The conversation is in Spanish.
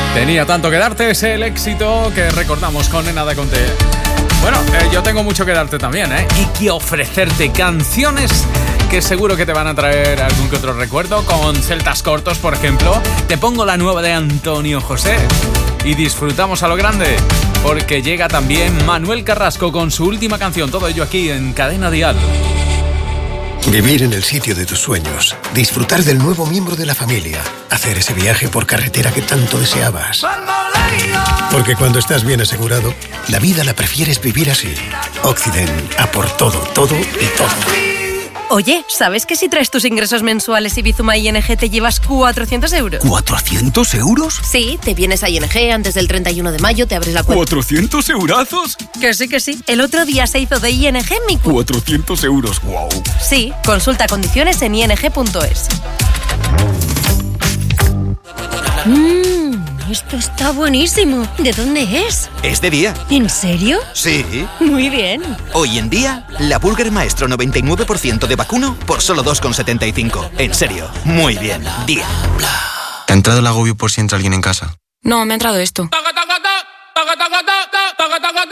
Tenía tanto que darte, es el éxito que recordamos con Nena de Conte. Bueno, yo tengo mucho que darte también, y que ofrecerte canciones que seguro que te van a traer algún que otro recuerdo. Con Celtas Cortos, por ejemplo, te pongo la nueva de Antonio José y disfrutamos a lo grande, porque llega también Manuel Carrasco con su última canción. Todo ello aquí en Cadena Dial. Vivir en el sitio de tus sueños, disfrutar del nuevo miembro de la familia, hacer ese viaje por carretera que tanto deseabas. Porque cuando estás bien asegurado, la vida la prefieres vivir así. Occident, a por todo, todo y todo. Oye, ¿sabes que si traes tus ingresos mensuales y Bizuma ING te llevas 400 euros? ¿400 euros? Sí, te vienes a ING antes del 31 de mayo, te abres la cuenta. ¿400 eurazos? Que sí. El otro día se hizo de ING mi cuenta. 400 euros, wow. Sí, consulta condiciones en ing.es. Esto está buenísimo. ¿De dónde es? Es de Día. ¿En serio? Sí. Muy bien. Hoy en Día, la Burger Maestro 99% de vacuno por solo 2,75. En serio, muy bien. Día. ¿Te ha entrado el agobio por si entra alguien en casa? No, me ha entrado esto.